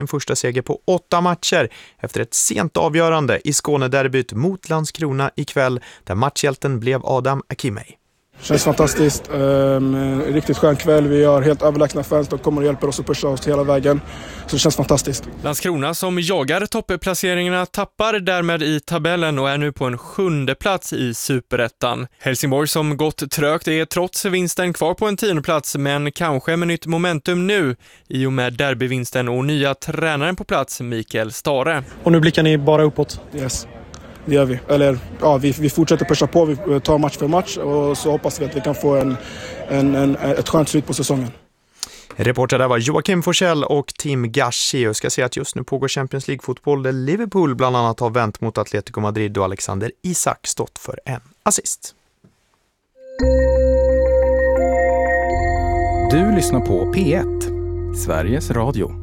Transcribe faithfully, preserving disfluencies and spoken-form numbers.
en första seger på åtta matcher efter ett sent avgörande i Skånederbyt mot Landskrona ikväll, där matchhjälten blev Adam Akimei. Känns fantastiskt. Um, riktigt skön kväll. Vi har helt överlägsna fans. De kommer och hjälper oss att pusha oss hela vägen. Så det känns fantastiskt. Landskrona, som jagar toppplaceringarna, tappar därmed i tabellen och är nu på en sjunde plats i Superettan. Helsingborg, som gått trögt, är trots vinsten kvar på en tionde plats, men kanske med nytt momentum nu i och med derbyvinsten och nya tränaren på plats, Mikael Stare. Och nu blickar ni bara uppåt? Yes. Det gör vi. Eller, ja, vi, vi fortsätter pusha på, vi tar match för match och så hoppas vi att vi kan få en, en, en, ett skönt slut på säsongen. Reporter där var Joakim Forsell och Tim Gashi. Jag ska säga att just nu pågår Champions League-fotboll där Liverpool bland annat har vänt mot Atletico Madrid och Alexander Isak stått för en assist. Du lyssnar på P ett, Sveriges Radio.